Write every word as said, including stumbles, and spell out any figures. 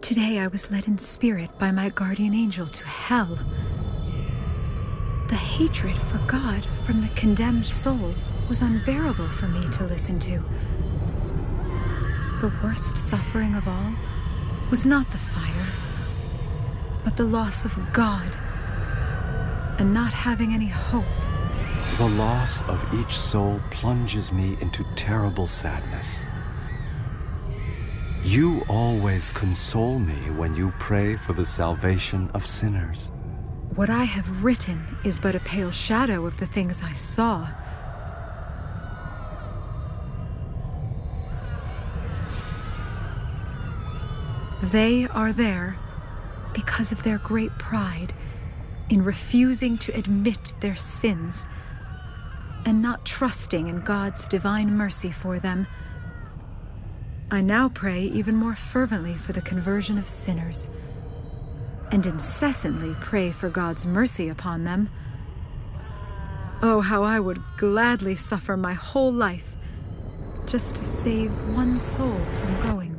Today I was led in spirit by my guardian angel to hell. The hatred for God from the condemned souls was unbearable for me to listen to. The worst suffering of all was not the fire, but the loss of God and not having any hope. The loss of each soul plunges me into terrible sadness. You always console me when you pray for the salvation of sinners. What I have written is but a pale shadow of the things I saw. They are there because of their great pride in refusing to admit their sins and not trusting in God's divine mercy for them. I now pray even more fervently for the conversion of sinners, and incessantly pray for God's mercy upon them. Oh, how I would gladly suffer my whole life just to save one soul from going